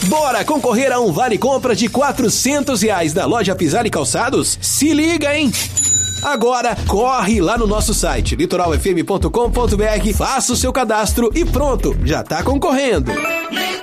Bora concorrer a um vale-compra de R$400 da loja Pisar e Calçados? Se liga, hein? Agora, corre lá no nosso site, litoralfm.com.br, faça o seu cadastro e pronto, já tá concorrendo.